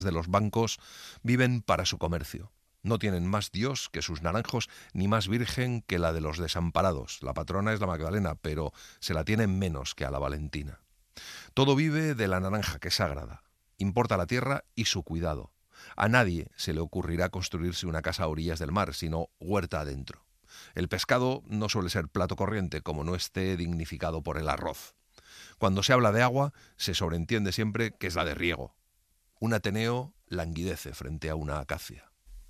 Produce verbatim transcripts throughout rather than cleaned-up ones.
de los bancos viven para su comercio. No tienen más Dios que sus naranjos, ni más virgen que la de los desamparados. La patrona es la Magdalena, pero se la tienen menos que a la Valentina. Todo vive de la naranja, que es sagrada. Importa la tierra y su cuidado. A nadie se le ocurrirá construirse una casa a orillas del mar, sino huerta adentro. El pescado no suele ser plato corriente, como no esté dignificado por el arroz. Cuando se habla de agua, se sobreentiende siempre que es la de riego. Un Ateneo languidece frente a una acacia.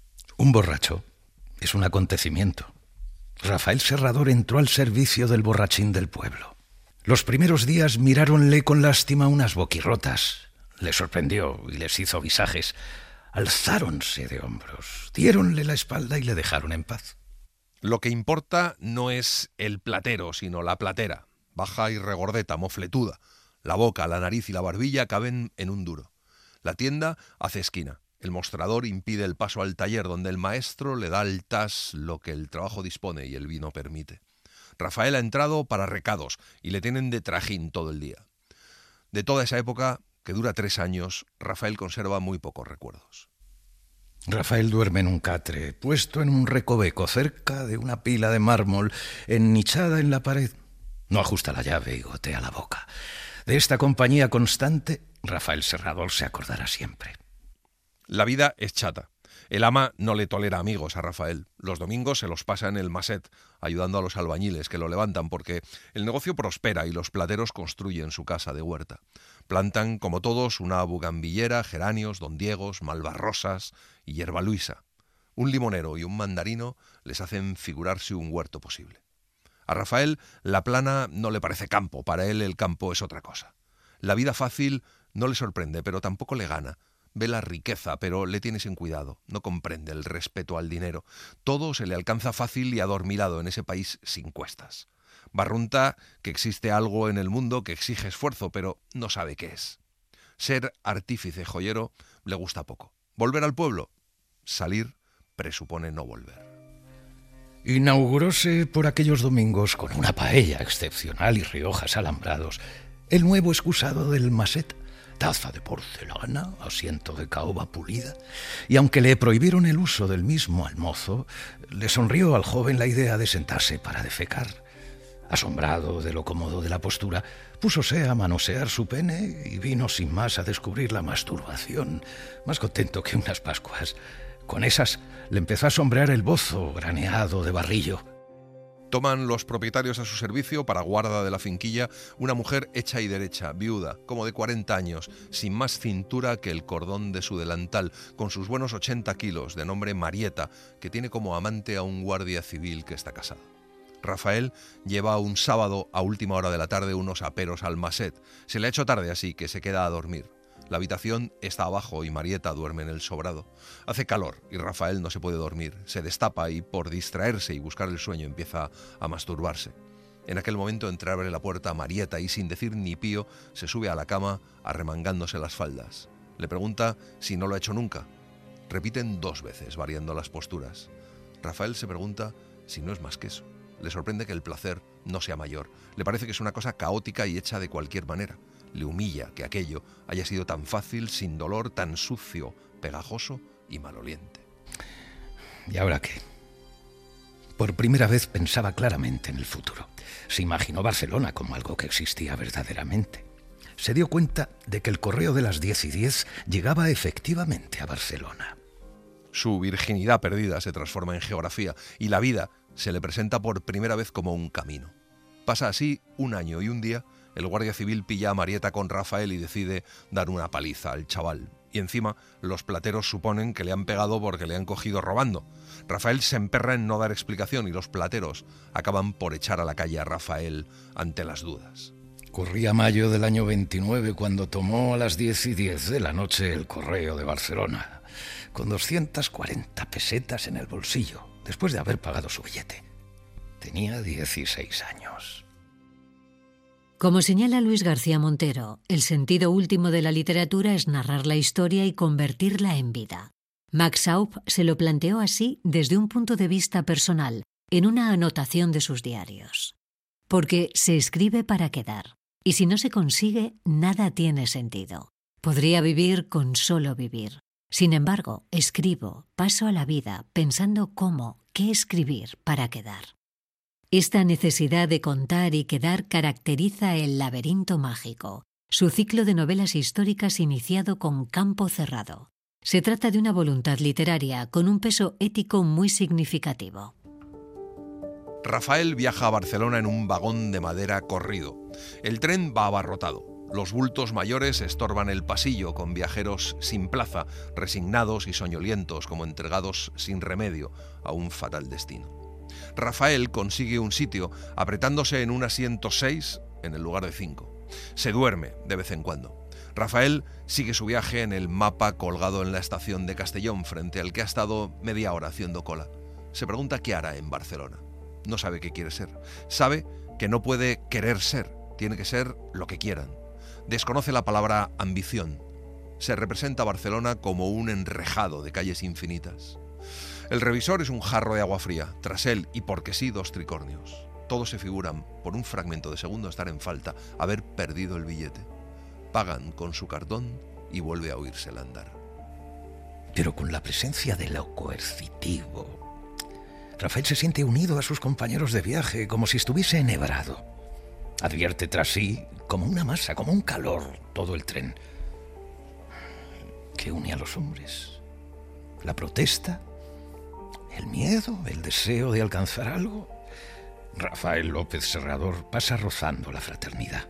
Un borracho es un acontecimiento. Rafael Serrador entró al servicio del borrachín del pueblo. Los primeros días miráronle con lástima unas boquirrotas. Le sorprendió y les hizo visajes. Alzáronse de hombros, diéronle la espalda y le dejaron en paz. Lo que importa no es el platero, sino la platera. Baja y regordeta, mofletuda. La boca, la nariz y la barbilla caben en un duro. La tienda hace esquina. El mostrador impide el paso al taller, donde el maestro le da al tas lo que el trabajo dispone y el vino permite. Rafael ha entrado para recados y le tienen de trajín todo el día. De toda esa época, que dura tres años, Rafael conserva muy pocos recuerdos. Rafael duerme en un catre, puesto en un recoveco, cerca de una pila de mármol, ennichada en la pared. No ajusta la llave y gotea la boca. De esta compañía constante, Rafael Serrador se acordará siempre. La vida es chata. El ama no le tolera amigos a Rafael. Los domingos se los pasa en el maset, ayudando a los albañiles que lo levantan, porque el negocio prospera y los plateros construyen su casa de huerta. Plantan, como todos, una bugambillera, geranios, dondiegos, malvarrosas y hierba luisa. Un limonero y un mandarino les hacen figurarse un huerto posible. A Rafael la plana no le parece campo, para él el campo es otra cosa. La vida fácil no le sorprende, pero tampoco le gana. Ve la riqueza, pero le tiene sin cuidado. No comprende el respeto al dinero. Todo se le alcanza fácil y adormilado en ese país sin cuestas. Barrunta que existe algo en el mundo que exige esfuerzo, pero no sabe qué es. Ser artífice joyero le gusta poco. ¿Volver al pueblo? Salir presupone no volver. Inauguróse por aquellos domingos con una paella excepcional y riojas alambrados el nuevo excusado del maset. Taza de porcelana, asiento de caoba pulida, y aunque le prohibieron el uso del mismo al mozo, le sonrió al joven la idea de sentarse para defecar. Asombrado de lo cómodo de la postura, púsose a manosear su pene y vino sin más a descubrir la masturbación, más contento que unas pascuas. Con esas le empezó a sombrear el bozo graneado de barrillo. Toman los propietarios a su servicio para guarda de la finquilla una mujer hecha y derecha, viuda, como de cuarenta años, sin más cintura que el cordón de su delantal, con sus buenos ochenta kilos, de nombre Marieta, que tiene como amante a un guardia civil que está casado. Rafael lleva un sábado a última hora de la tarde unos aperos al maset. Se le ha hecho tarde, así que se queda a dormir. La habitación está abajo y Marieta duerme en el sobrado. Hace calor y Rafael no se puede dormir. Se destapa y, por distraerse y buscar el sueño, empieza a masturbarse. En aquel momento entreabre la puerta a Marieta y, sin decir ni pío, se sube a la cama arremangándose las faldas. Le pregunta si no lo ha hecho nunca. Repiten dos veces, variando las posturas. Rafael se pregunta si no es más que eso. Le sorprende que el placer no sea mayor. Le parece que es una cosa caótica y hecha de cualquier manera. Le humilla que aquello haya sido tan fácil, sin dolor, tan sucio, pegajoso y maloliente. ¿Y ahora qué? Por primera vez pensaba claramente en el futuro. Se imaginó Barcelona como algo que existía verdaderamente. Se dio cuenta de que el correo de las diez y diez llegaba efectivamente a Barcelona. Su virginidad perdida se transforma en geografía y la vida se le presenta por primera vez como un camino. Pasa así un año y un día. El guardia civil pilla a Marieta con Rafael y decide dar una paliza al chaval. Y encima los plateros suponen que le han pegado porque le han cogido robando. Rafael se emperra en no dar explicación y los plateros acaban por echar a la calle a Rafael ante las dudas. Corría mayo del año veintinueve cuando tomó a las diez y diez de la noche el correo de Barcelona, con doscientas cuarenta pesetas en el bolsillo, después de haber pagado su billete. Tenía dieciséis años. Como señala Luis García Montero, el sentido último de la literatura es narrar la historia y convertirla en vida. Max Schaub se lo planteó así desde un punto de vista personal, en una anotación de sus diarios. Porque se escribe para quedar, y si no se consigue, nada tiene sentido. Podría vivir con solo vivir. Sin embargo, escribo, paso a la vida pensando cómo, qué escribir para quedar. Esta necesidad de contar y quedar caracteriza El laberinto mágico, su ciclo de novelas históricas iniciado con Campo cerrado. Se trata de una voluntad literaria con un peso ético muy significativo. Rafael viaja a Barcelona en un vagón de madera corrido. El tren va abarrotado. Los bultos mayores estorban el pasillo con viajeros sin plaza, resignados y soñolientos como entregados sin remedio a un fatal destino. Rafael consigue un sitio apretándose en un asiento seis en el lugar de cinco. Se duerme de vez en cuando. Rafael sigue su viaje en el mapa colgado en la estación de Castellón, frente al que ha estado media hora haciendo cola. Se pregunta qué hará en Barcelona. No sabe qué quiere ser. Sabe que no puede querer ser, tiene que ser lo que quieran. Desconoce la palabra ambición. Se representa a Barcelona como un enrejado de calles infinitas. El revisor es un jarro de agua fría, tras él, y porque sí, dos tricornios. Todos se figuran, por un fragmento de segundo estar en falta, haber perdido el billete. Pagan con su cartón y vuelve a oírse el andar. Pero con la presencia de lo coercitivo, Rafael se siente unido a sus compañeros de viaje, como si estuviese enhebrado. Advierte tras sí, como una masa, como un calor, todo el tren. ¿Qué une a los hombres? ¿La protesta? ¿El miedo? ¿El deseo de alcanzar algo? Rafael López Serrador pasa rozando la fraternidad.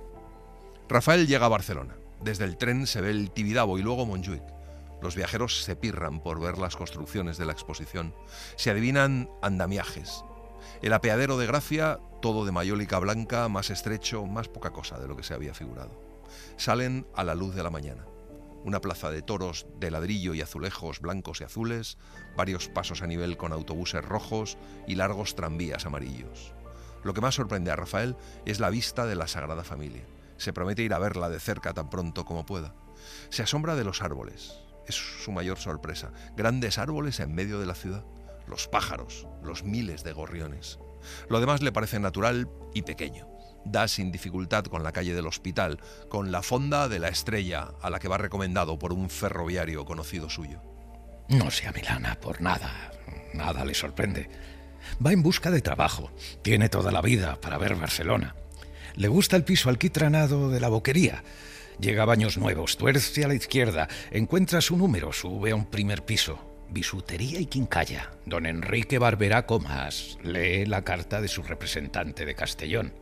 Rafael llega a Barcelona. Desde el tren se ve el Tibidabo y luego Montjuïc. Los viajeros se pirran por ver las construcciones de la exposición. Se adivinan andamiajes. El apeadero de Gracia, todo de mayólica blanca, más estrecho, más poca cosa de lo que se había figurado. Salen a la luz de la mañana. Una plaza de toros de ladrillo y azulejos blancos y azules, varios pasos a nivel con autobuses rojos y largos tranvías amarillos. Lo que más sorprende a Rafael es la vista de la Sagrada Familia. Se promete ir a verla de cerca tan pronto como pueda. Se asombra de los árboles. Es su mayor sorpresa. Grandes árboles en medio de la ciudad. Los pájaros, los miles de gorriones. Lo demás le parece natural y pequeño. Da sin dificultad con la calle del Hospital, con la fonda de la Estrella, a la que va recomendado por un ferroviario conocido suyo. No se amilana por nada. Nada le sorprende. Va en busca de trabajo. Tiene toda la vida para ver Barcelona. Le gusta el piso alquitranado de la Boquería. Llega a Baños Nuevos, tuerce a la izquierda, encuentra su número, sube a un primer piso. Bisutería y quincalla. Don Enrique Barberá Comas lee la carta de su representante de Castellón.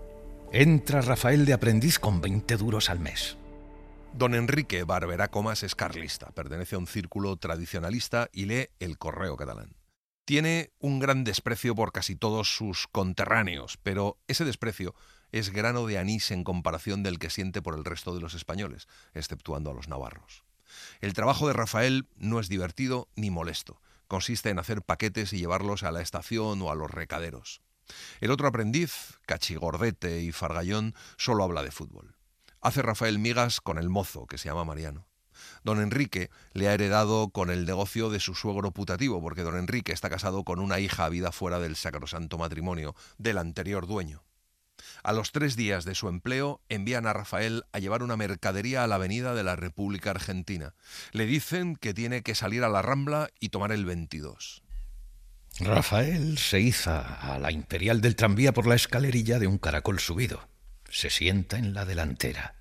Entra Rafael de aprendiz con veinte duros al mes. Don Enrique Barberá Comas es carlista, pertenece a un círculo tradicionalista y lee El Correo catalán. Tiene un gran desprecio por casi todos sus conterráneos, pero ese desprecio es grano de anís en comparación del que siente por el resto de los españoles, exceptuando a los navarros. El trabajo de Rafael no es divertido ni molesto. Consiste en hacer paquetes y llevarlos a la estación o a los recaderos. El otro aprendiz, cachigordete y fargallón, solo habla de fútbol. Hace Rafael migas con el mozo, que se llama Mariano. Don Enrique le ha heredado con el negocio de su suegro putativo, porque don Enrique está casado con una hija habida fuera del sacrosanto matrimonio del anterior dueño. A los tres días de su empleo envían a Rafael a llevar una mercadería a la avenida de la República Argentina. Le dicen que tiene que salir a la Rambla y tomar el veintidós. Rafael se iza a la imperial del tranvía por la escalerilla de un caracol subido. Se sienta en la delantera.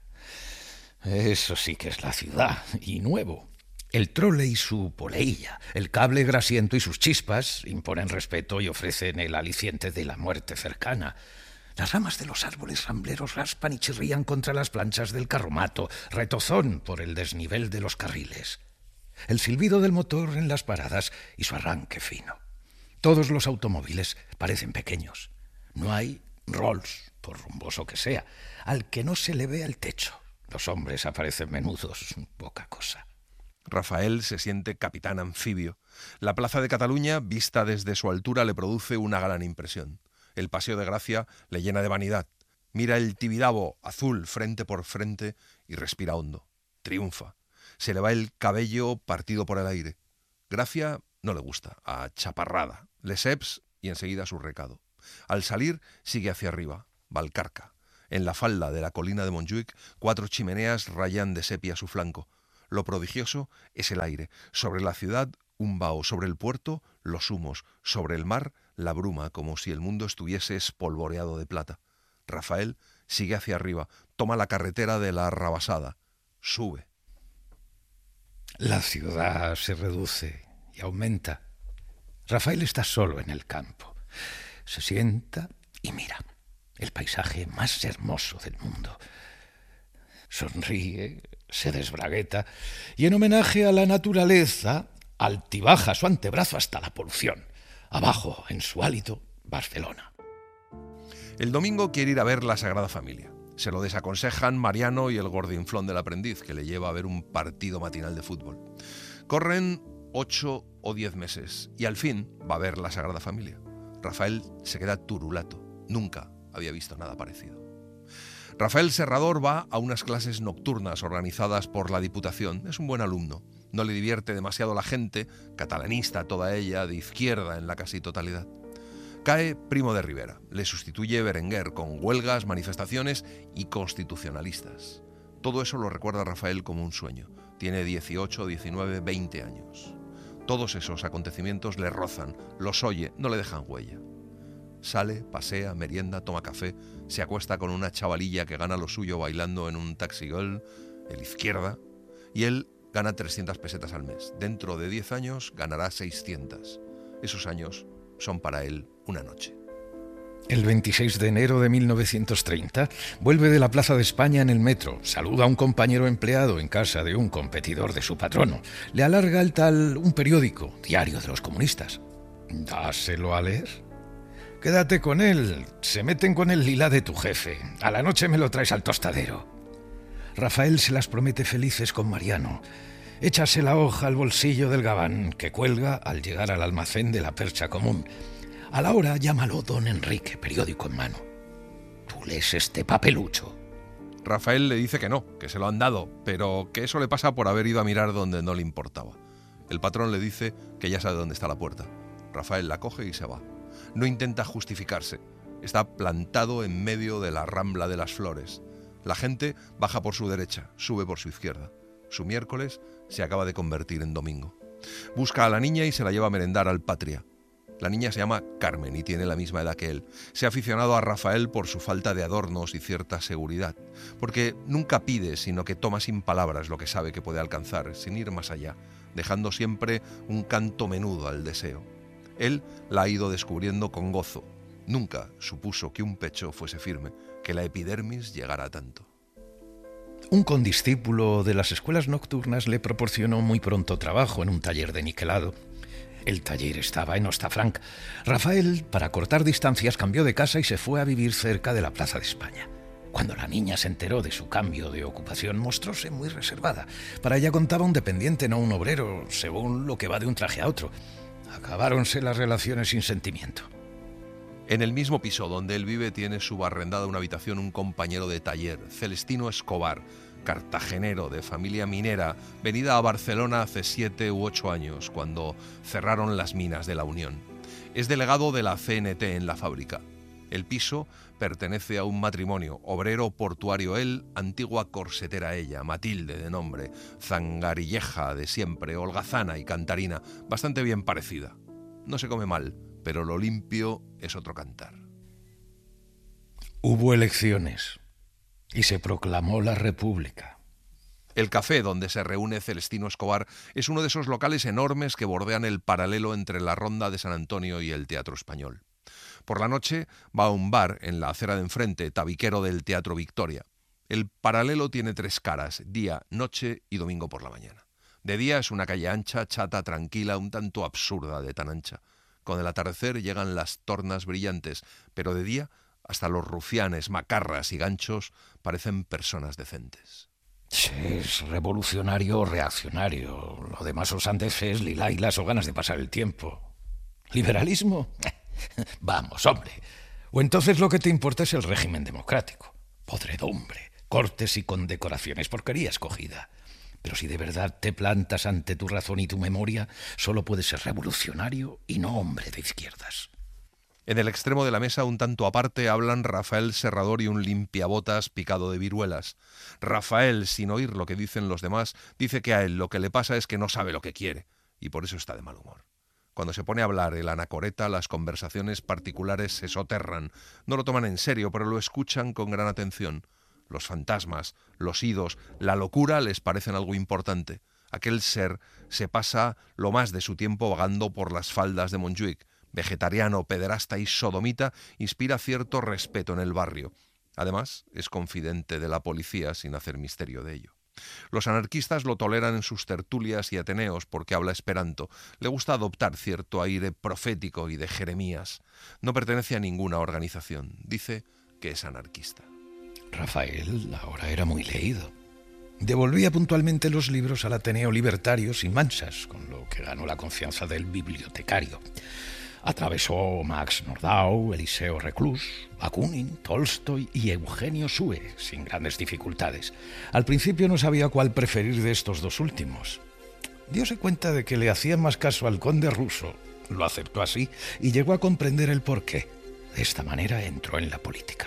Eso sí que es la ciudad, y nuevo. El trole y su poleilla, el cable grasiento y sus chispas imponen respeto y ofrecen el aliciente de la muerte cercana. Las ramas de los árboles rambleros raspan y chirrían contra las planchas del carromato, retozón por el desnivel de los carriles. El silbido del motor en las paradas y su arranque fino. Todos los automóviles parecen pequeños. No hay Rolls, por rumboso que sea, al que no se le vea el techo. Los hombres aparecen menudos, poca cosa. Rafael se siente capitán anfibio. La plaza de Cataluña, vista desde su altura, le produce una gran impresión. El Paseo de Gracia le llena de vanidad. Mira el Tibidabo azul frente por frente y respira hondo. Triunfa. Se le va el cabello partido por el aire. Gracia no le gusta, a chaparrada. Lesseps y enseguida su recado. Al salir sigue hacia arriba, Valcarca. En la falda de la colina de Montjuic, cuatro chimeneas rayan de sepia su flanco. Lo prodigioso es el aire. Sobre la ciudad, un vaho. Sobre el puerto, los humos. Sobre el mar, la bruma, como si el mundo estuviese espolvoreado de plata. Rafael sigue hacia arriba, toma la carretera de la Rabasada, sube. La ciudad se reduce y aumenta. Rafael está solo en el campo. Se sienta y mira el paisaje más hermoso del mundo. Sonríe, se desbragueta y en homenaje a la naturaleza altibaja su antebrazo hasta la polución. Abajo, en su hálito, Barcelona. El domingo quiere ir a ver la Sagrada Familia. Se lo desaconsejan Mariano y el gordinflón del aprendiz, que le lleva a ver un partido matinal de fútbol. Corren ocho o diez meses y al fin va a ver la Sagrada Familia. Rafael se queda turulato. Nunca había visto nada parecido. Rafael Serrador va a unas clases nocturnas organizadas por la Diputación. Es un buen alumno. No le divierte demasiado la gente, catalanista toda ella, de izquierda en la casi totalidad. Cae Primo de Rivera. Le sustituye Berenguer con huelgas, manifestaciones y constitucionalistas. Todo eso lo recuerda Rafael como un sueño. Tiene dieciocho, diecinueve, veinte años. Todos esos acontecimientos le rozan, los oye, no le dejan huella. Sale, pasea, merienda, toma café, se acuesta con una chavalilla que gana lo suyo bailando en un taxi girl, el izquierda, y él gana trescientas pesetas al mes. Dentro de diez años ganará seiscientas. Esos años son para él una noche. El veintiséis de enero de mil novecientos treinta vuelve de la Plaza de España en el metro, saluda a un compañero empleado en casa de un competidor de su patrono, le alarga el tal un periódico, Diario de los Comunistas. Dáselo a leer. Quédate con él, se meten con el lila de tu jefe, a la noche me lo traes al tostadero. Rafael se las promete felices con Mariano. Échase la hoja al bolsillo del gabán que cuelga al llegar al almacén de la Percha Común. A la hora llámalo don Enrique, periódico en mano. ¿Tú lees este papelucho? Rafael le dice que no, que se lo han dado, pero que eso le pasa por haber ido a mirar donde no le importaba. El patrón le dice que ya sabe dónde está la puerta. Rafael la coge y se va. No intenta justificarse. Está plantado en medio de la Rambla de las Flores. La gente baja por su derecha, sube por su izquierda. Su miércoles se acaba de convertir en domingo. Busca a la niña y se la lleva a merendar al Patria. La niña se llama Carmen y tiene la misma edad que él. Se ha aficionado a Rafael por su falta de adornos y cierta seguridad, porque nunca pide, sino que toma sin palabras lo que sabe que puede alcanzar, sin ir más allá, dejando siempre un canto menudo al deseo. Él la ha ido descubriendo con gozo. Nunca supuso que un pecho fuese firme, que la epidermis llegara a tanto. Un condiscípulo de las escuelas nocturnas le proporcionó muy pronto trabajo en un taller de niquelado. El taller estaba en Hostafranc. Rafael, para cortar distancias, cambió de casa y se fue a vivir cerca de la Plaza de España. Cuando la niña se enteró de su cambio de ocupación, mostróse muy reservada. Para ella contaba un dependiente, no un obrero, según lo que va de un traje a otro. Acabáronse las relaciones sin sentimiento. En el mismo piso donde él vive tiene subarrendada una habitación un compañero de taller, Celestino Escobar, cartagenero de familia minera, venida a Barcelona hace siete u ocho años, cuando cerraron las minas de la Unión. Es delegado de la C N T en la fábrica. El piso pertenece a un matrimonio, obrero portuario él, antigua corsetera ella, Matilde de nombre, zangarilleja de siempre, holgazana y cantarina, bastante bien parecida. No se come mal, pero lo limpio es otro cantar. Hubo elecciones y se proclamó la República. El café donde se reúne Celestino Escobar es uno de esos locales enormes que bordean el paralelo entre la Ronda de San Antonio y el Teatro Español. Por la noche va a un bar en la acera de enfrente, tabiquero del Teatro Victoria. El paralelo tiene tres caras, día, noche y domingo por la mañana. De día es una calle ancha, chata, tranquila, un tanto absurda de tan ancha. Con el atardecer llegan las tornas brillantes, pero de día hasta los rufianes, macarras y ganchos parecen personas decentes. Es revolucionario o reaccionario. Lo demás os andeces, lilailas o ganas de pasar el tiempo. ¿Liberalismo? Vamos, hombre. O entonces lo que te importa es el régimen democrático. Podredumbre, cortes y condecoraciones, porquería escogida. Pero si de verdad te plantas ante tu razón y tu memoria, solo puedes ser revolucionario y no hombre de izquierdas. En el extremo de la mesa, un tanto aparte, hablan Rafael Serrador y un limpiabotas picado de viruelas. Rafael, sin oír lo que dicen los demás, dice que a él lo que le pasa es que no sabe lo que quiere, y por eso está de mal humor. Cuando se pone a hablar el anacoreta, las conversaciones particulares se soterran. No lo toman en serio, pero lo escuchan con gran atención. Los fantasmas, los idos, la locura les parecen algo importante. Aquel ser se pasa lo más de su tiempo vagando por las faldas de Montjuic. Vegetariano, pederasta y sodomita, inspira cierto respeto en el barrio. Además, es confidente de la policía sin hacer misterio de ello. Los anarquistas lo toleran en sus tertulias y ateneos porque habla esperanto. Le gusta adoptar cierto aire profético y de Jeremías. No pertenece a ninguna organización. Dice que es anarquista. Rafael ahora era muy leído. Devolvía puntualmente los libros al Ateneo Libertario sin manchas, con lo que ganó la confianza del bibliotecario. Atravesó Max Nordau, Eliseo Reclus, Bakunin, Tolstoy y Eugenio Sue sin grandes dificultades. Al principio no sabía cuál preferir de estos dos últimos. Diose cuenta de que le hacían más caso al conde ruso, lo aceptó así y llegó a comprender el porqué. De esta manera entró en la política.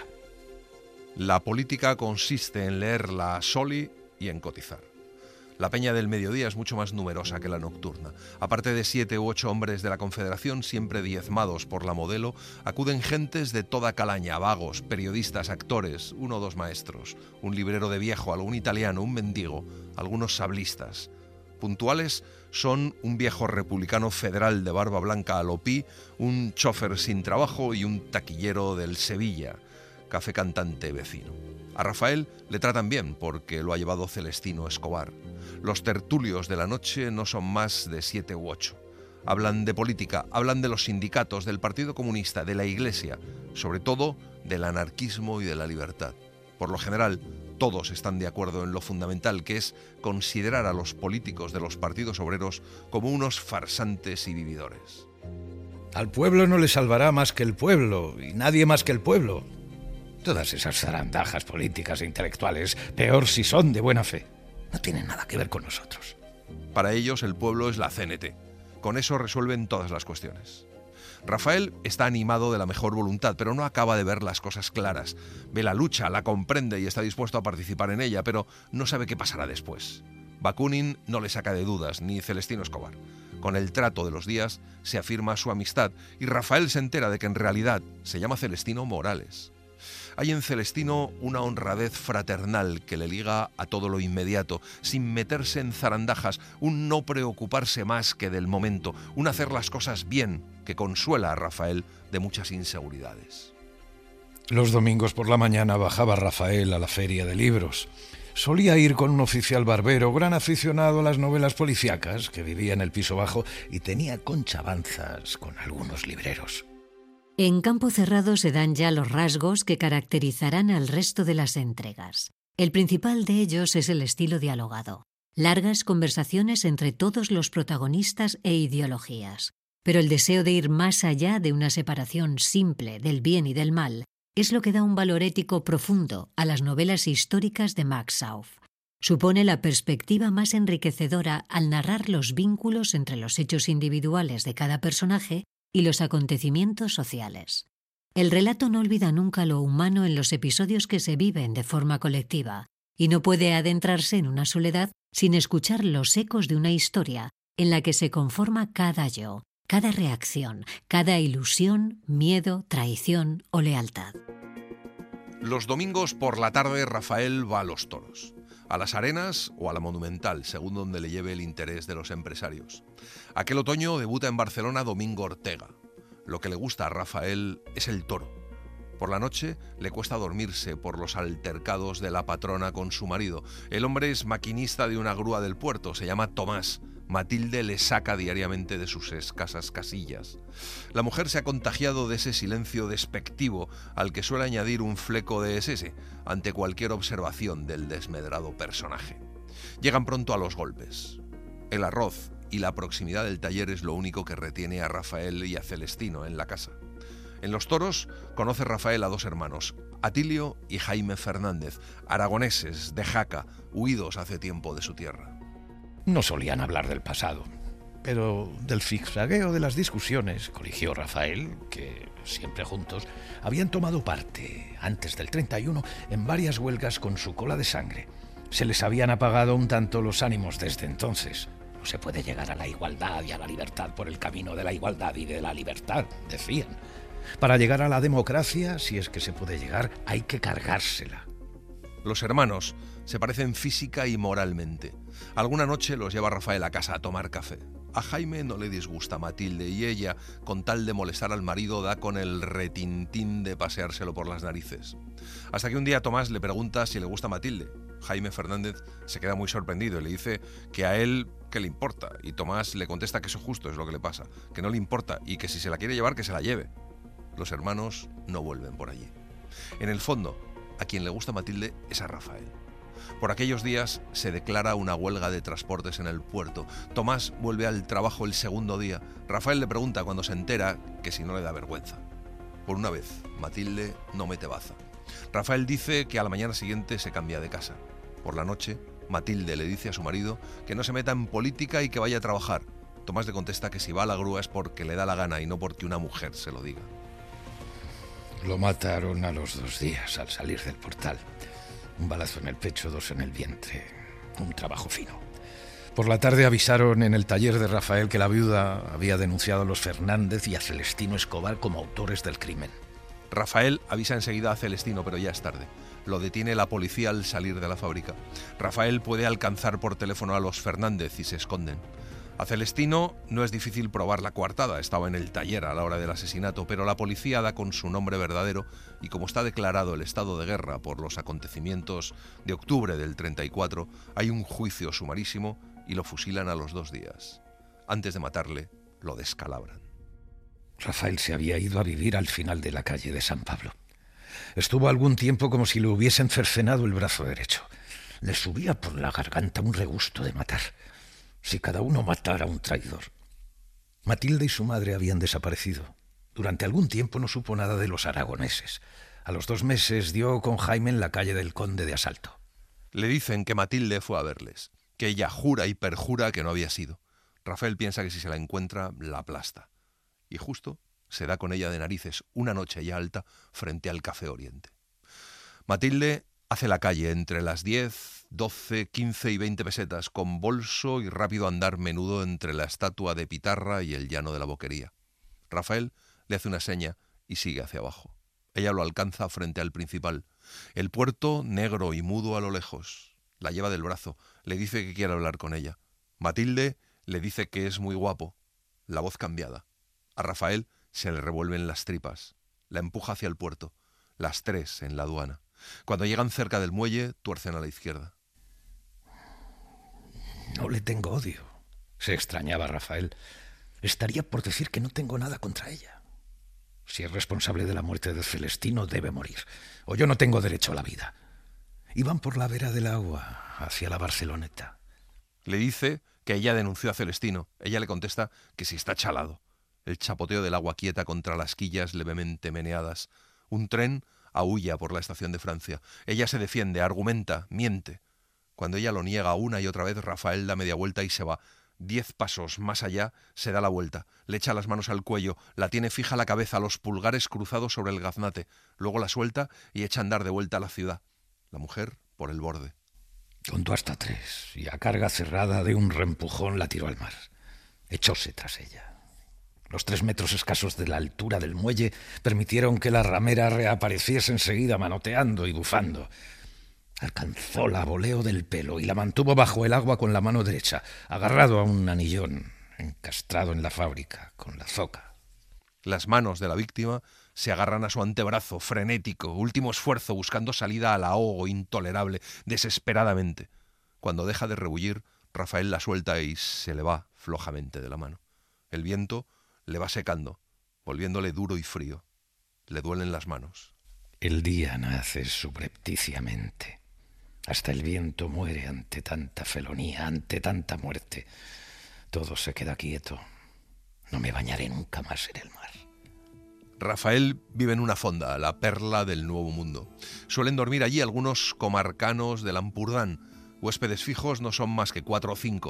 La política consiste en leer la Soli y en cotizar. La peña del mediodía es mucho más numerosa que la nocturna. Aparte de siete u ocho hombres de la Confederación, siempre diezmados por la Modelo, acuden gentes de toda calaña, vagos, periodistas, actores, uno o dos maestros, un librero de viejo, algún italiano, un mendigo, algunos sablistas. Puntuales son un viejo republicano federal de barba blanca alopí, un chofer sin trabajo y un taquillero del Sevilla, café cantante vecino. A Rafael le tratan bien porque lo ha llevado Celestino Escobar. Los tertulios de la noche no son más de siete u ocho. Hablan de política, hablan de los sindicatos, del Partido Comunista, de la Iglesia, sobre todo del anarquismo y de la libertad. Por lo general, todos están de acuerdo en lo fundamental, que es considerar a los políticos de los partidos obreros como unos farsantes y vividores. Al pueblo no le salvará más que el pueblo, y nadie más que el pueblo. Todas esas zarandajas políticas e intelectuales, peor si son de buena fe, no tienen nada que ver con nosotros. Para ellos el pueblo es la C N T. Con eso resuelven todas las cuestiones. Rafael está animado de la mejor voluntad, pero no acaba de ver las cosas claras. Ve la lucha, la comprende y está dispuesto a participar en ella, pero no sabe qué pasará después. Bakunin no le saca de dudas, ni Celestino Escobar. Con el trato de los días se afirma su amistad y Rafael se entera de que en realidad se llama Celestino Morales. Hay en Celestino una honradez fraternal que le liga a todo lo inmediato, sin meterse en zarandajas, un no preocuparse más que del momento, un hacer las cosas bien que consuela a Rafael de muchas inseguridades. Los domingos por la mañana bajaba Rafael a la feria de libros. Solía ir con un oficial barbero, gran aficionado a las novelas policíacas, que vivía en el piso bajo y tenía conchabanzas con algunos libreros. En Campo Cerrado se dan ya los rasgos que caracterizarán al resto de las entregas. El principal de ellos es el estilo dialogado. Largas conversaciones entre todos los protagonistas e ideologías. Pero el deseo de ir más allá de una separación simple del bien y del mal es lo que da un valor ético profundo a las novelas históricas de Max Sauf. Supone la perspectiva más enriquecedora al narrar los vínculos entre los hechos individuales de cada personaje y los acontecimientos sociales. El relato no olvida nunca lo humano en los episodios que se viven de forma colectiva y no puede adentrarse en una soledad sin escuchar los ecos de una historia en la que se conforma cada yo, cada reacción, cada ilusión, miedo, traición o lealtad. Los domingos por la tarde Rafael va a los toros, a las Arenas o a la Monumental, según donde le lleve el interés de los empresarios. Aquel otoño debuta en Barcelona Domingo Ortega. Lo que le gusta a Rafael es el toro. Por la noche le cuesta dormirse por los altercados de la patrona con su marido. El hombre es maquinista de una grúa del puerto, se llama Tomás. Matilde le saca diariamente de sus escasas casillas. La mujer se ha contagiado de ese silencio despectivo al que suele añadir un fleco de S S ante cualquier observación del desmedrado personaje. Llegan pronto a los golpes. El arroz y la proximidad del taller es lo único que retiene a Rafael y a Celestino en la casa. En los toros conoce Rafael a dos hermanos, Atilio y Jaime Fernández, aragoneses de Jaca, huidos hace tiempo de su tierra. No solían hablar del pasado, Pero del zigzagueo de las discusiones, coligió Rafael, que siempre juntos habían tomado parte, antes del treinta y uno, en varias huelgas con su cola de sangre. Se les habían apagado un tanto los ánimos desde entonces. No se puede llegar a la igualdad y a la libertad por el camino de la igualdad y de la libertad, decían. Para llegar a la democracia, si es que se puede llegar, hay que cargársela. Los hermanos se parecen física y moralmente. Alguna noche los lleva Rafael a casa a tomar café. A Jaime no le disgusta Matilde y ella, con tal de molestar al marido, da con el retintín de paseárselo por las narices. Hasta que un día Tomás le pregunta si le gusta Matilde. Jaime Fernández se queda muy sorprendido y le dice que a él qué le importa. Y Tomás le contesta que eso justo es lo que le pasa, que no le importa y que si se la quiere llevar, que se la lleve. Los hermanos no vuelven por allí. En el fondo, a quien le gusta Matilde es a Rafael. Por aquellos días se declara una huelga de transportes en el puerto. Tomás vuelve al trabajo el segundo día. Rafael le pregunta cuando se entera que si no le da vergüenza. Por una vez, Matilde no mete baza. Rafael dice que a la mañana siguiente se cambia de casa. Por la noche, Matilde le dice a su marido que no se meta en política y que vaya a trabajar. Tomás le contesta que si va a la grúa es porque le da la gana y no porque una mujer se lo diga. Lo mataron a los dos días al salir del portal. Un balazo en el pecho, dos en el vientre. Un trabajo fino. Por la tarde avisaron en el taller de Rafael que la viuda había denunciado a los Fernández y a Celestino Escobar como autores del crimen. Rafael avisa enseguida a Celestino, pero ya es tarde. Lo detiene la policía al salir de la fábrica. Rafael puede alcanzar por teléfono a los Fernández y se esconden. A Celestino no es difícil probar la coartada, estaba en el taller a la hora del asesinato, pero la policía da con su nombre verdadero y como está declarado el estado de guerra por los acontecimientos de octubre del treinta y cuatro, hay un juicio sumarísimo y lo fusilan a los dos días. Antes de matarle, lo descalabran. Rafael se había ido a vivir al final de la calle de San Pablo. Estuvo algún tiempo como si le hubiesen cercenado el brazo derecho. Le subía por la garganta un regusto de matar. Si cada uno matara a un traidor. Matilde y su madre habían desaparecido. Durante algún tiempo no supo nada de los aragoneses. A los dos meses dio con Jaime en la calle del Conde de Asalto. Le dicen que Matilde fue a verles, que ella jura y perjura que no había sido. Rafael piensa que si se la encuentra, la aplasta. Y justo se da con ella de narices una noche ya alta frente al Café Oriente. Matilde hace la calle entre las diez, doce, quince y veinte pesetas, con bolso y rápido andar menudo entre la estatua de Pitarra y el llano de la Boquería. Rafael le hace una seña y sigue hacia abajo. Ella lo alcanza frente al Principal. El puerto, negro y mudo a lo lejos. La lleva del brazo, le dice que quiere hablar con ella. Matilde le dice que es muy guapo. La voz cambiada. A Rafael se le revuelven las tripas. La empuja hacia el puerto. Las tres en la aduana. Cuando llegan cerca del muelle, tuercen a la izquierda. No le tengo odio, se extrañaba Rafael. Estaría por decir que no tengo nada contra ella. Si es responsable de la muerte de Celestino, debe morir. O yo no tengo derecho a la vida. Iban por la vera del agua, hacia la Barceloneta. Le dice que ella denunció a Celestino. Ella le contesta que si está chalado. El chapoteo del agua quieta contra las quillas levemente meneadas. Un tren aúlla por la estación de Francia. Ella se defiende, argumenta, miente. Cuando ella lo niega una y otra vez, Rafael da media vuelta y se va. Diez pasos más allá, se da la vuelta. Le echa las manos al cuello, la tiene fija la cabeza, los pulgares cruzados sobre el gaznate. Luego la suelta y echa a andar de vuelta a la ciudad. La mujer por el borde. Contó hasta tres y a carga cerrada de un reempujón la tiró al mar. Echóse tras ella. Los tres metros escasos de la altura del muelle permitieron que la ramera reapareciese enseguida manoteando y bufando. Alcanzóla a voleo del pelo y la mantuvo bajo el agua con la mano derecha, agarrado a un anillón, encastrado en la fábrica, con la zoca. Las manos de la víctima se agarran a su antebrazo, frenético, último esfuerzo, buscando salida al ahogo intolerable, desesperadamente. Cuando deja de rebullir, Rafael la suelta y se le va flojamente de la mano. El viento le va secando, volviéndole duro y frío. Le duelen las manos. El día nace subrepticiamente. Hasta el viento muere ante tanta felonía, ante tanta muerte. Todo se queda quieto. No me bañaré nunca más en el mar. Rafael vive en una fonda, la perla del Nuevo Mundo. Suelen dormir allí algunos comarcanos del Ampurdán. Huéspedes fijos no son más que cuatro o cinco.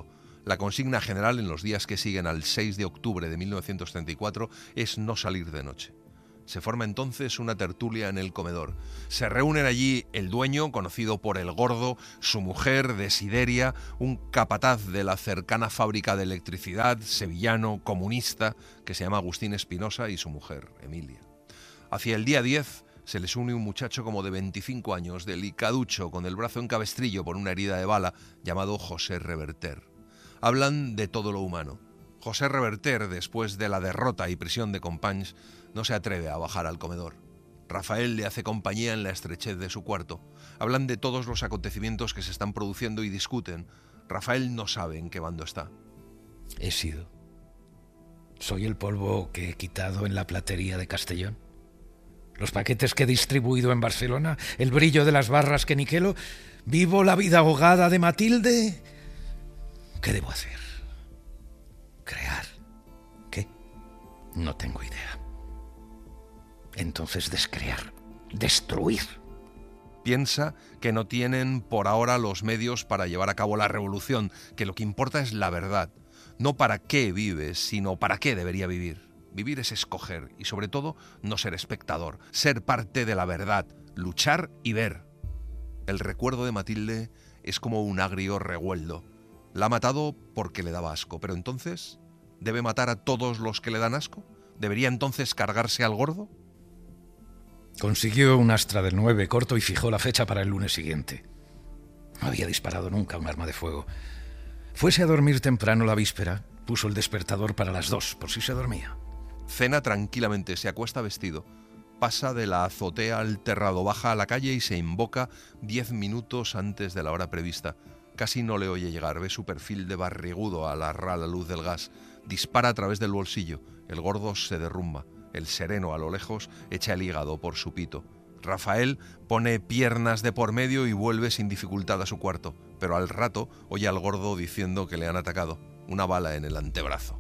La consigna general en los días que siguen al seis de octubre de mil novecientos treinta y cuatro es no salir de noche. Se forma entonces una tertulia en el comedor. Se reúnen allí el dueño, conocido por el Gordo, su mujer, Desideria, un capataz de la cercana fábrica de electricidad, sevillano, comunista, que se llama Agustín Espinosa, y su mujer, Emilia. Hacia el día diez se les une un muchacho como de veinticinco años, delicaducho, con el brazo en cabestrillo por una herida de bala, llamado José Reverter. Hablan de todo lo humano. José Reverter, después de la derrota y prisión de Companys, no se atreve a bajar al comedor. Rafael le hace compañía en la estrechez de su cuarto. Hablan de todos los acontecimientos que se están produciendo y discuten. Rafael no sabe en qué bando está. He sido. Soy el polvo que he quitado en la platería de Castellón. Los paquetes que he distribuido en Barcelona, el brillo de las barras que niquelo. ¿Vivo la vida ahogada de Matilde? ¿Qué debo hacer? ¿Crear? ¿Qué? No tengo idea. Entonces descrear, destruir. Piensa que no tienen por ahora los medios para llevar a cabo la revolución, que lo que importa es la verdad. No para qué vives, sino para qué debería vivir. Vivir es escoger y, sobre todo, no ser espectador, ser parte de la verdad, luchar y ver. El recuerdo de Matilde es como un agrio revuelto. La ha matado porque le daba asco, pero entonces, ¿debe matar a todos los que le dan asco? ¿Debería entonces cargarse al Gordo? Consiguió un Astra del nueve corto y fijó la fecha para el lunes siguiente. No había disparado nunca un arma de fuego. Fuese a dormir temprano la víspera, puso el despertador para las dos, por si se dormía. Cena tranquilamente, se acuesta vestido. Pasa de la azotea al terrado, baja a la calle y se invoca diez minutos antes de la hora prevista. Casi no le oye llegar, ve su perfil de barrigudo a la rala luz del gas. Dispara a través del bolsillo. El Gordo se derrumba. El sereno, a lo lejos, echa el hígado por su pito. Rafael pone piernas de por medio y vuelve sin dificultad a su cuarto, pero al rato oye al Gordo diciendo que le han atacado. Una bala en el antebrazo.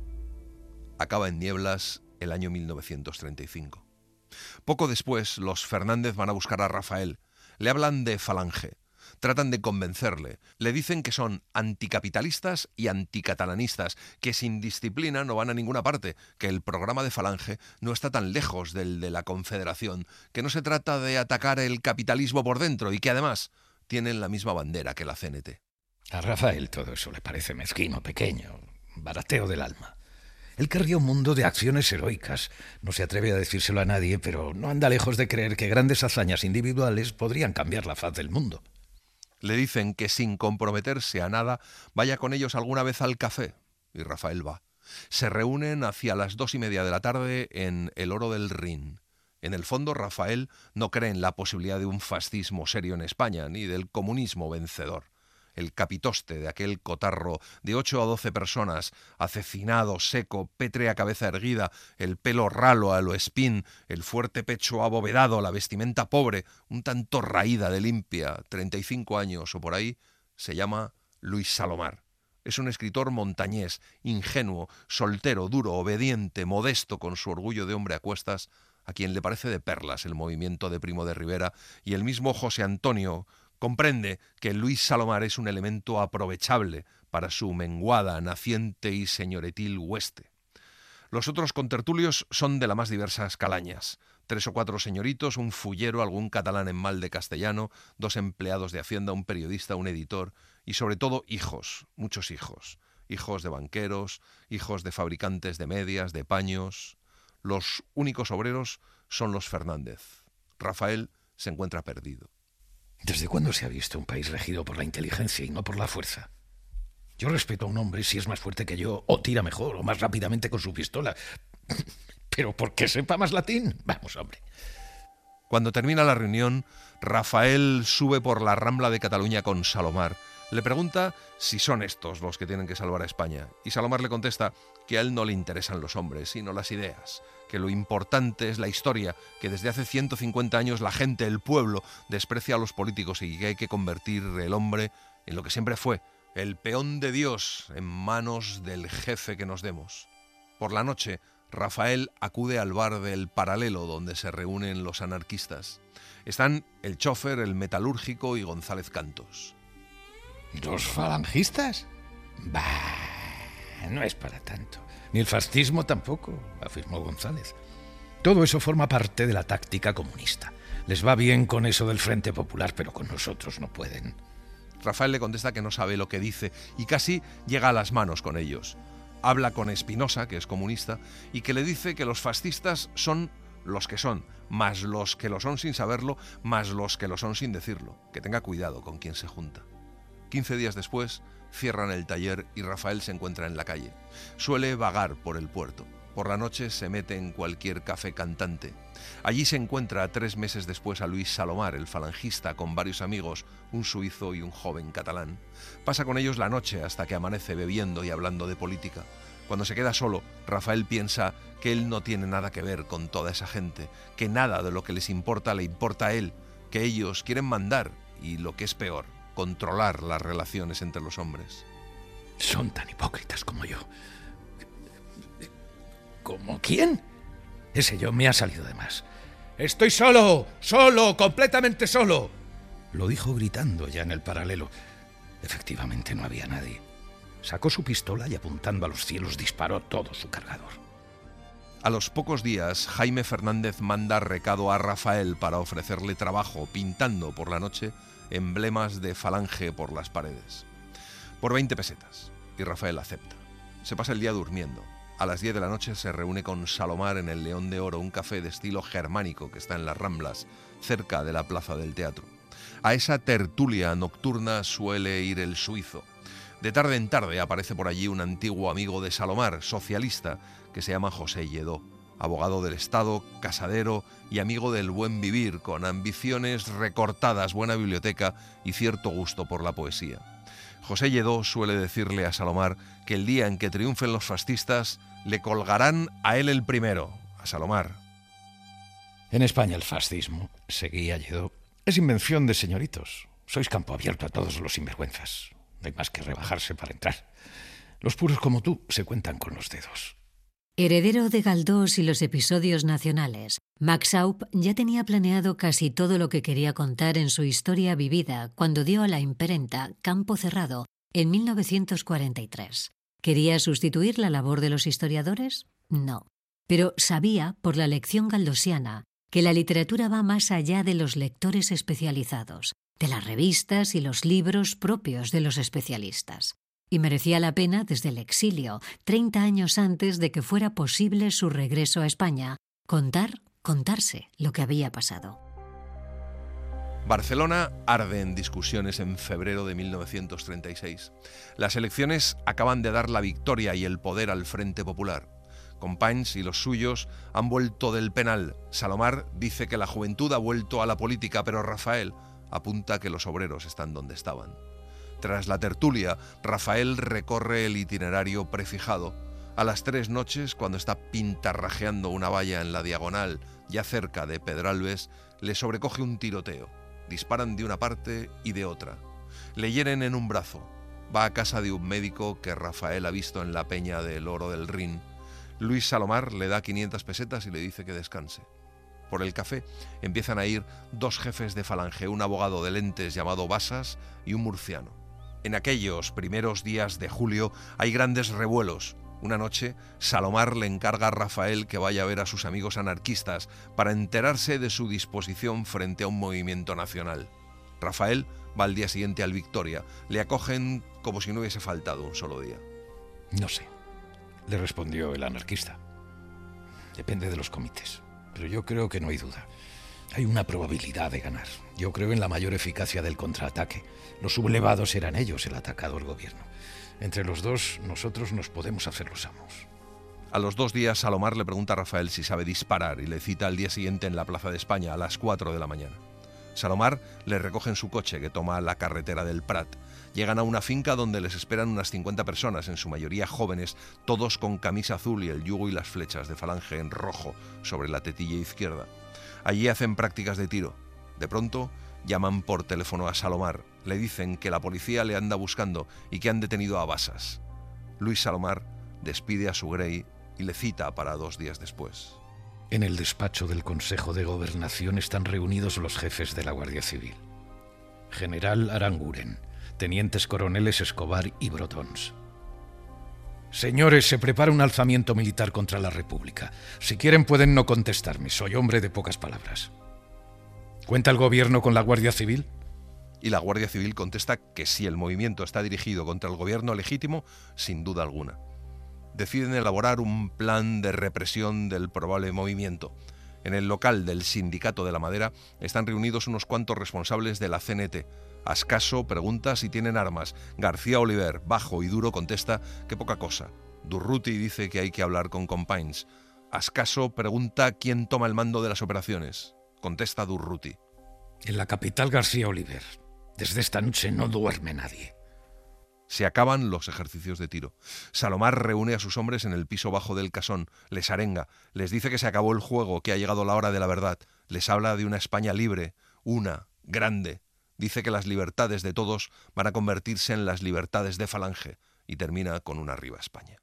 Acaba en Nieblas el año mil novecientos treinta y cinco. Poco después, los Fernández van a buscar a Rafael. Le hablan de Falange. Tratan de convencerle. Le dicen que son anticapitalistas y anticatalanistas, que sin disciplina no van a ninguna parte, que el programa de Falange no está tan lejos del de la Confederación, que no se trata de atacar el capitalismo por dentro y que además tienen la misma bandera que la C N T. A Rafael todo eso le parece mezquino, pequeño, barateo del alma. Él querría un mundo de acciones heroicas. No se atreve a decírselo a nadie, pero no anda lejos de creer que grandes hazañas individuales podrían cambiar la faz del mundo. Le dicen que sin comprometerse a nada vaya con ellos alguna vez al café, y Rafael va. Se reúnen hacia las dos y media de la tarde en el Oro del Rin. En el fondo, Rafael no cree en la posibilidad de un fascismo serio en España, ni del comunismo vencedor. El capitoste de aquel cotarro de ocho a doce personas, acecinado, seco, pétrea cabeza erguida, el pelo ralo a lo espín, el fuerte pecho abovedado, la vestimenta pobre, un tanto raída de limpia, treinta y cinco años o por ahí, se llama Luis Salomar. Es un escritor montañés, ingenuo, soltero, duro, obediente, modesto con su orgullo de hombre a cuestas, a quien le parece de perlas el movimiento de Primo de Rivera, y el mismo José Antonio comprende que Luis Salomar es un elemento aprovechable para su menguada, naciente y señoretil hueste. Los otros contertulios son de las más diversas calañas. Tres o cuatro señoritos, un fullero, algún catalán en mal de castellano, dos empleados de Hacienda, un periodista, un editor y sobre todo hijos, muchos hijos. Hijos de banqueros, hijos de fabricantes de medias, de paños. Los únicos obreros son los Fernández. Rafael se encuentra perdido. ¿Desde cuándo se ha visto un país regido por la inteligencia y no por la fuerza? Yo respeto a un hombre si es más fuerte que yo, o tira mejor, o más rápidamente con su pistola. Pero porque sepa más latín. Vamos, hombre. Cuando termina la reunión, Rafael sube por la Rambla de Cataluña con Salomar. Le pregunta si son estos los que tienen que salvar a España. Y Salomar le contesta que a él no le interesan los hombres, sino las ideas. Que lo importante es la historia, que desde hace ciento cincuenta años la gente, el pueblo, desprecia a los políticos y que hay que convertir el hombre en lo que siempre fue, el peón de Dios en manos del jefe que nos demos. Por la noche, Rafael acude al bar del Paralelo, donde se reúnen los anarquistas. Están el chofer, el metalúrgico y González Cantos. ¿Los falangistas? Bah. No es para tanto. Ni el fascismo tampoco, afirmó González. Todo eso forma parte de la táctica comunista. Les va bien con eso del Frente Popular, pero con nosotros no pueden. Rafael le contesta que no sabe lo que dice y casi llega a las manos con ellos. Habla con Espinosa, que es comunista, y que le dice que los fascistas son los que son, más los que lo son sin saberlo, más los que lo son sin decirlo. Que tenga cuidado con quien se junta. Quince días después, cierran el taller y Rafael se encuentra en la calle. Suele vagar por el puerto. Por la noche se mete en cualquier café cantante. Allí se encuentra tres meses después a Luis Salomar, el falangista, con varios amigos, un suizo y un joven catalán. Pasa con ellos la noche hasta que amanece bebiendo y hablando de política. Cuando se queda solo, Rafael piensa que él no tiene nada que ver con toda esa gente, que nada de lo que les importa le importa a él, que ellos quieren mandar y, lo que es peor, controlar las relaciones entre los hombres. Son tan hipócritas como yo. ¿Cómo quién? Ese yo me ha salido de más. ¡Estoy solo! ¡Solo! ¡Completamente solo! Lo dijo gritando ya en el paralelo. Efectivamente no había nadie. Sacó su pistola y apuntando a los cielos disparó todo su cargador. A los pocos días, Jaime Fernández manda recado a Rafael para ofrecerle trabajo pintando por la noche emblemas de Falange por las paredes. Por veinte pesetas. Y Rafael acepta. Se pasa el día durmiendo. A las diez de la noche se reúne con Salomar en el León de Oro, un café de estilo germánico que está en las Ramblas, cerca de la plaza del teatro. A esa tertulia nocturna suele ir el suizo. De tarde en tarde aparece por allí un antiguo amigo de Salomar, socialista, que se llama José Lledó, abogado del Estado, casadero y amigo del buen vivir, con ambiciones recortadas, buena biblioteca y cierto gusto por la poesía. José Lledó suele decirle a Salomar que el día en que triunfen los fascistas le colgarán a él el primero, a Salomar. En España el fascismo, seguía Lledó, es invención de señoritos. Sois campo abierto a todos los sinvergüenzas. No hay más que rebajarse para entrar. Los puros como tú se cuentan con los dedos. Heredero de Galdós y los episodios nacionales, Max Aup ya tenía planeado casi todo lo que quería contar en su historia vivida cuando dio a la imprenta Campo Cerrado en mil novecientos cuarenta y tres. ¿Quería sustituir la labor de los historiadores? No. Pero sabía, por la lección galdosiana, que la literatura va más allá de los lectores especializados, de las revistas y los libros propios de los especialistas. Y merecía la pena desde el exilio, treinta años antes de que fuera posible su regreso a España, contar, contarse lo que había pasado. Barcelona arde en discusiones en febrero de mil novecientos treinta y seis. Las elecciones acaban de dar la victoria y el poder al Frente Popular. Companys y los suyos han vuelto del penal. Salomar dice que la juventud ha vuelto a la política, pero Rafael apunta que los obreros están donde estaban. Tras la tertulia, Rafael recorre el itinerario prefijado. A las tres noches, cuando está pintarrajeando una valla en la diagonal, ya cerca de Pedralbes, le sobrecoge un tiroteo. Disparan de una parte y de otra. Le hieren en un brazo. Va a casa de un médico que Rafael ha visto en la peña del Oro del Rin. Luis Salomar le da quinientas pesetas y le dice que descanse. Por el café empiezan a ir dos jefes de Falange, un abogado de lentes llamado Basas y un murciano. En aquellos primeros días de julio hay grandes revuelos. Una noche, Salomar le encarga a Rafael que vaya a ver a sus amigos anarquistas para enterarse de su disposición frente a un movimiento nacional. Rafael va al día siguiente al Victoria. Le acogen como si no hubiese faltado un solo día. No sé, le respondió el anarquista. Depende de los comités, pero yo creo que no hay duda. Hay una probabilidad de ganar. Yo creo en la mayor eficacia del contraataque. Los sublevados eran ellos el atacado al gobierno. Entre los dos, nosotros nos podemos hacer los amos. A los dos días, Salomar le pregunta a Rafael si sabe disparar y le cita al día siguiente en la Plaza de España a las cuatro de la mañana. Salomar le recoge en su coche que toma la carretera del Prat. Llegan a una finca donde les esperan unas cincuenta personas, en su mayoría jóvenes, todos con camisa azul y el yugo y las flechas de Falange en rojo sobre la tetilla izquierda. Allí hacen prácticas de tiro. De pronto, llaman por teléfono a Salomar. Le dicen que la policía le anda buscando y que han detenido a Basas. Luis Salomar despide a su grey y le cita para dos días después. En el despacho del Consejo de Gobernación están reunidos los jefes de la Guardia Civil. General Aranguren, tenientes coroneles Escobar y Brotons. Señores, se prepara un alzamiento militar contra la República. Si quieren pueden no contestarme, soy hombre de pocas palabras. ¿Cuenta el gobierno con la Guardia Civil? Y la Guardia Civil contesta que si el movimiento está dirigido contra el gobierno legítimo, sin duda alguna. Deciden elaborar un plan de represión del probable movimiento. En el local del Sindicato de la Madera están reunidos unos cuantos responsables de la C N T. Ascaso pregunta si tienen armas. García Oliver, bajo y duro, contesta que poca cosa. Durruti dice que hay que hablar con Companys. Ascaso pregunta quién toma el mando de las operaciones. Contesta Durruti. En la capital, García Oliver. Desde esta noche no duerme nadie. Se acaban los ejercicios de tiro. Salomar reúne a sus hombres en el piso bajo del casón, les arenga, les dice que se acabó el juego, que ha llegado la hora de la verdad, les habla de una España libre, una, grande. Dice que las libertades de todos van a convertirse en las libertades de Falange y termina con un arriba España.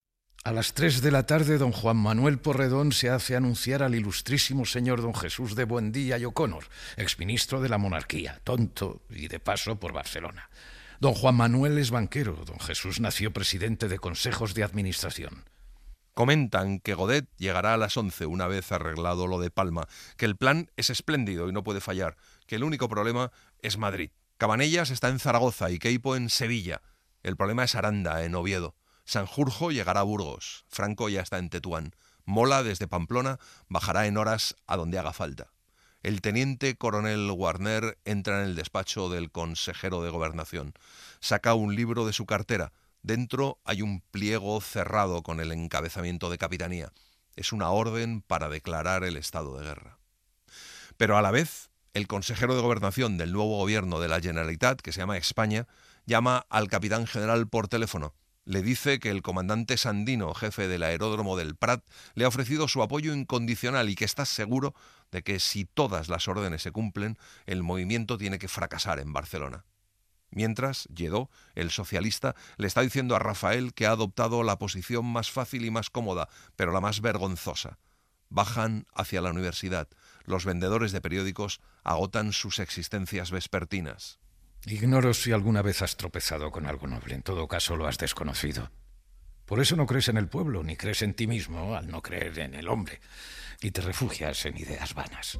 A las tres de la tarde, don Juan Manuel Porredón se hace anunciar al ilustrísimo señor don Jesús de Buendía y O'Connor, exministro de la monarquía, tonto y de paso por Barcelona. Don Juan Manuel es banquero, don Jesús nació presidente de consejos de administración. Comentan que Godet llegará a las once una vez arreglado lo de Palma, que el plan es espléndido y no puede fallar, que el único problema es Madrid. Cabanellas está en Zaragoza y Queipo en Sevilla. El problema es Aranda, en Oviedo. Sanjurjo llegará a Burgos. Franco ya está en Tetuán. Mola, desde Pamplona, bajará en horas a donde haga falta. El teniente coronel Warner entra en el despacho del consejero de Gobernación. Saca un libro de su cartera. Dentro hay un pliego cerrado con el encabezamiento de capitanía. Es una orden para declarar el estado de guerra. Pero a la vez, el consejero de Gobernación del nuevo gobierno de la Generalitat, que se llama España, llama al capitán general por teléfono. Le dice que el comandante Sandino, jefe del aeródromo del Prat, le ha ofrecido su apoyo incondicional y que está seguro de que si todas las órdenes se cumplen, el movimiento tiene que fracasar en Barcelona. Mientras, Lledó, el socialista, le está diciendo a Rafael que ha adoptado la posición más fácil y más cómoda, pero la más vergonzosa. Bajan hacia la universidad. Los vendedores de periódicos agotan sus existencias vespertinas. Ignoro si alguna vez has tropezado con algo noble. En todo caso, lo has desconocido. Por eso no crees en el pueblo, ni crees en ti mismo al no creer en el hombre, y te refugias en ideas vanas.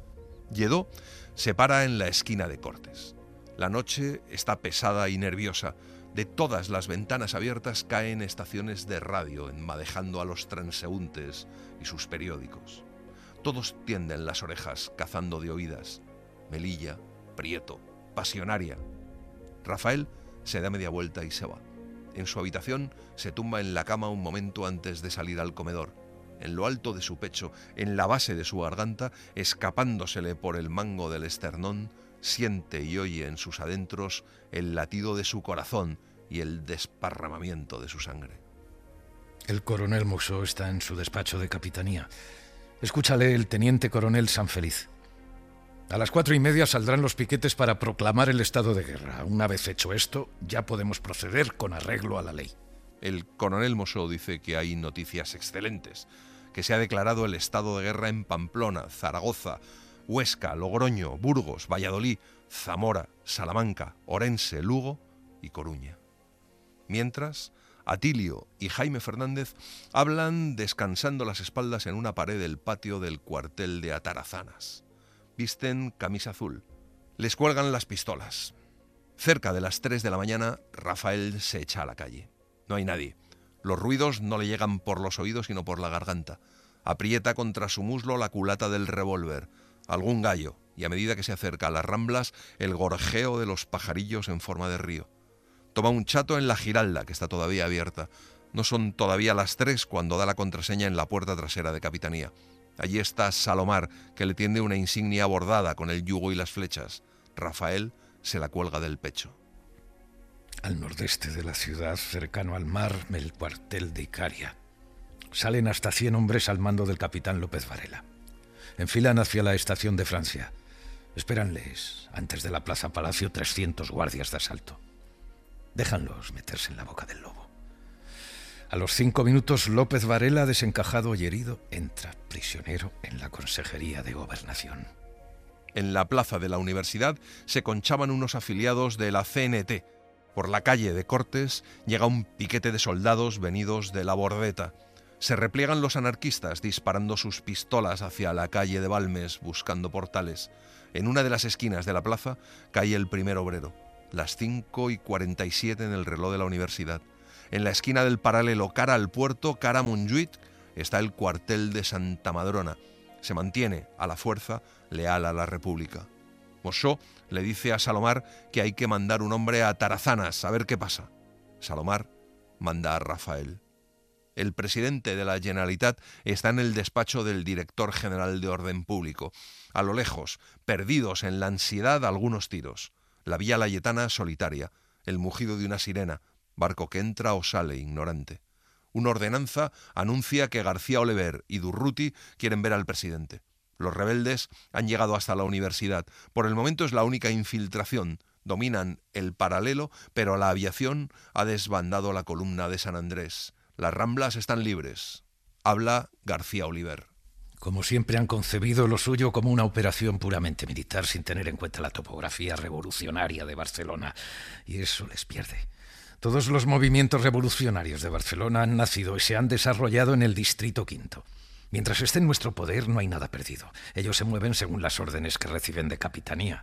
Lledó se para en la esquina de Cortes. La noche está pesada y nerviosa. De todas las ventanas abiertas caen estaciones de radio enmadejando a los transeúntes y sus periódicos. Todos tienden las orejas cazando de oídas. Melilla, Prieto, Pasionaria. Rafael se da media vuelta y se va. En su habitación se tumba en la cama un momento antes de salir al comedor. En lo alto de su pecho, en la base de su garganta, escapándosele por el mango del esternón, siente y oye en sus adentros el latido de su corazón y el desparramamiento de su sangre. El coronel Musso está en su despacho de capitanía. Escúchale, el teniente coronel Sanfeliz. A las cuatro y media saldrán los piquetes para proclamar el estado de guerra. Una vez hecho esto, ya podemos proceder con arreglo a la ley. El coronel Musso dice que hay noticias excelentes, que se ha declarado el estado de guerra en Pamplona, Zaragoza, Huesca, Logroño, Burgos, Valladolid, Zamora, Salamanca, Orense, Lugo y Coruña. Mientras, Atilio y Jaime Fernández hablan descansando las espaldas en una pared del patio del cuartel de Atarazanas. Visten camisa azul. Les cuelgan las pistolas. Cerca de las tres de la mañana, Rafael se echa a la calle. No hay nadie. Los ruidos no le llegan por los oídos sino por la garganta. Aprieta contra su muslo la culata del revólver. Algún gallo, y a medida que se acerca a las Ramblas, el gorjeo de los pajarillos en forma de río. Toma un chato en la Giralda, que está todavía abierta. No son todavía las tres cuando da la contraseña en la puerta trasera de capitanía. Allí está Salomar, que le tiende una insignia bordada con el yugo y las flechas. Rafael se la cuelga del pecho. Al nordeste de la ciudad, cercano al mar, el cuartel de Icaria. Salen hasta cien hombres al mando del capitán López Varela. Enfilan hacia la estación de Francia. Espéranles, antes de la Plaza Palacio, trescientos guardias de asalto. Déjanlos meterse en la boca del lobo. A los cinco minutos, López Varela, desencajado y herido, entra prisionero en la Consejería de Gobernación. En la plaza de la universidad se conchaban unos afiliados de la C N T. Por la calle de Cortes llega un piquete de soldados venidos de la Bordeta. Se repliegan los anarquistas disparando sus pistolas hacia la calle de Balmes buscando portales. En una de las esquinas de la plaza cae el primer obrero. Las cinco y cuarenta y siete en el reloj de la universidad. En la esquina del paralelo, cara al puerto, cara a Montjuïc, está el cuartel de Santa Madrona. Se mantiene, a la fuerza, leal a la República. Moixó le dice a Salomar que hay que mandar un hombre a Tarazanas a ver qué pasa. Salomar manda a Rafael. El presidente de la Generalitat está en el despacho del director general de Orden Público. A lo lejos, perdidos en la ansiedad, algunos tiros. La Vía Layetana solitaria, el mugido de una sirena, barco que entra o sale ignorante. Una ordenanza anuncia que García Oliver y Durruti quieren ver al presidente. Los rebeldes han llegado hasta la universidad. Por el momento es la única infiltración. Dominan el paralelo, pero la aviación ha desbandado la columna de San Andrés. Las Ramblas están libres. Habla García Oliver. Como siempre han concebido lo suyo como una operación puramente militar sin tener en cuenta la topografía revolucionaria de Barcelona. Y eso les pierde. Todos los movimientos revolucionarios de Barcelona han nacido y se han desarrollado en el Distrito Quinto. Mientras esté en nuestro poder no hay nada perdido. Ellos se mueven según las órdenes que reciben de Capitanía.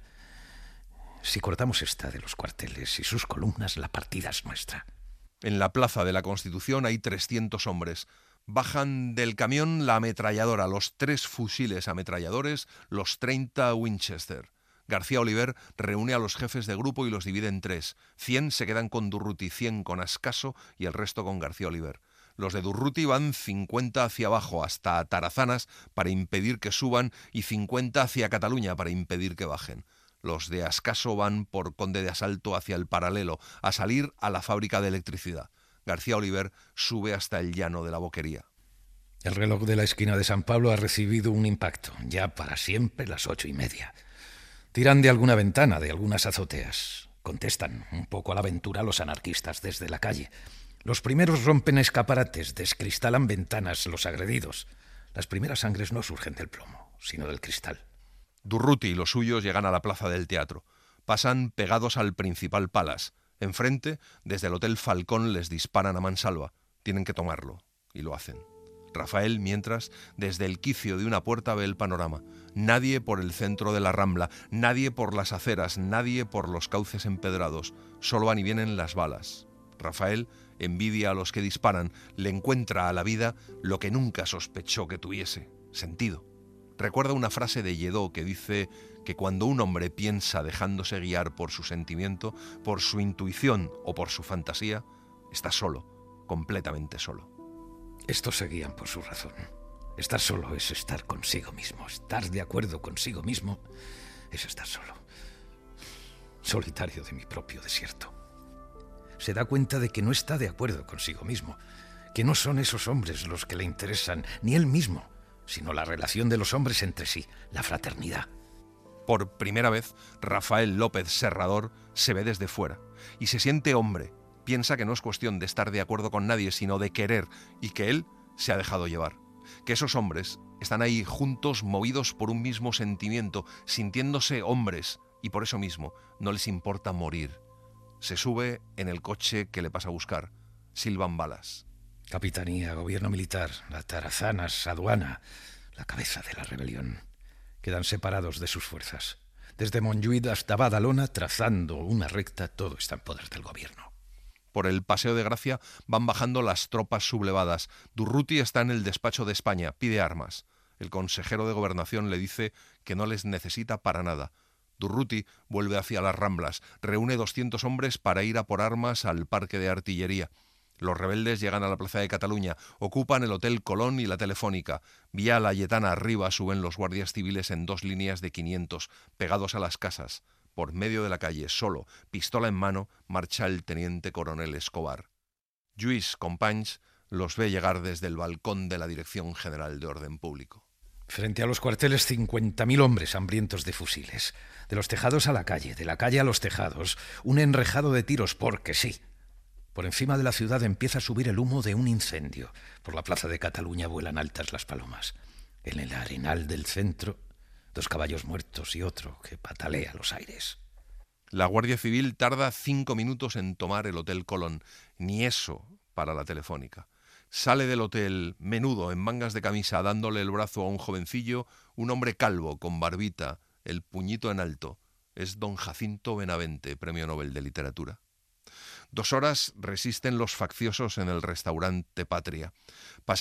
Si cortamos esta de los cuarteles y sus columnas, la partida es nuestra. En la plaza de la Constitución hay trescientos hombres. Bajan del camión la ametralladora, los tres fusiles ametralladores, los treinta Winchester. García Oliver reúne a los jefes de grupo y los divide en tres. Cien se quedan con Durruti, cien con Ascaso y el resto con García Oliver. Los de Durruti van cincuenta hacia abajo, hasta Tarazanas, para impedir que suban, y cincuenta hacia Cataluña, para impedir que bajen. Los de Ascaso van por Conde de Asalto hacia el paralelo, a salir a la fábrica de electricidad. García Oliver sube hasta el llano de la Boquería. El reloj de la esquina de San Pablo ha recibido un impacto. Ya para siempre las ocho y media. Tiran de alguna ventana, de algunas azoteas. Contestan un poco a la aventura los anarquistas desde la calle. Los primeros rompen escaparates, descristalan ventanas los agredidos. Las primeras sangres no surgen del plomo, sino del cristal. Durruti y los suyos llegan a la plaza del teatro. Pasan pegados al principal Palace. Enfrente, desde el Hotel Falcón, les disparan a mansalva. Tienen que tomarlo, y lo hacen. Rafael, mientras, desde el quicio de una puerta ve el panorama. Nadie por el centro de la Rambla, nadie por las aceras, nadie por los cauces empedrados. Solo van y vienen las balas. Rafael envidia a los que disparan, le encuentra a la vida lo que nunca sospechó que tuviese: sentido. Recuerda una frase de Lledó que dice que cuando un hombre piensa dejándose guiar por su sentimiento, por su intuición o por su fantasía, está solo, completamente solo. Estos se guían por su razón. Estar solo es estar consigo mismo. Estar de acuerdo consigo mismo es estar solo. Solitario de mi propio desierto. Se da cuenta de que no está de acuerdo consigo mismo, que no son esos hombres los que le interesan, ni él mismo, sino la relación de los hombres entre sí, la fraternidad. Por primera vez, Rafael López Serrador se ve desde fuera y se siente hombre. Piensa que no es cuestión de estar de acuerdo con nadie, sino de querer, y que él se ha dejado llevar. Que esos hombres están ahí juntos, movidos por un mismo sentimiento, sintiéndose hombres, y por eso mismo no les importa morir. Se sube en el coche que le pasa a buscar. Silban balas. Capitanía, gobierno militar, la Tarazanas, aduana, la cabeza de la rebelión. Quedan separados de sus fuerzas. Desde Montjuïc hasta Badalona, trazando una recta, todo está en poder del gobierno. Por el Paseo de Gracia van bajando las tropas sublevadas. Durruti está en el despacho de España, pide armas. El consejero de Gobernación le dice que no les necesita para nada. Durruti vuelve hacia las Ramblas, reúne doscientos hombres para ir a por armas al parque de artillería. Los rebeldes llegan a la Plaza de Cataluña, ocupan el Hotel Colón y la Telefónica. Vía Layetana arriba suben los guardias civiles en dos líneas de quinientos, pegados a las casas. Por medio de la calle, solo, pistola en mano, marcha el teniente coronel Escobar. Lluís Companys los ve llegar desde el balcón de la Dirección General de Orden Público. Frente a los cuarteles, cincuenta mil hombres hambrientos de fusiles. De los tejados a la calle, de la calle a los tejados, un enrejado de tiros, porque sí. Por encima de la ciudad empieza a subir el humo de un incendio. Por la plaza de Cataluña vuelan altas las palomas. En el arenal del centro, dos caballos muertos y otro que patalea los aires. La Guardia Civil tarda cinco minutos en tomar el Hotel Colón. Ni eso para la Telefónica. Sale del hotel, menudo, en mangas de camisa, dándole el brazo a un jovencillo, un hombre calvo, con barbita, el puñito en alto. Es don Jacinto Benavente, Premio Nobel de Literatura. Dos horas resisten los facciosos en el restaurante Patria. Pasan